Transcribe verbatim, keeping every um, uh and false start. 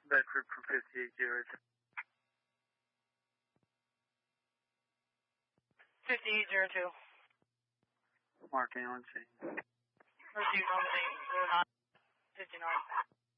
Bedford for fifty-eight zero two. fifty-eight zero two. Marking on scene. Received on the date, fifty-nine.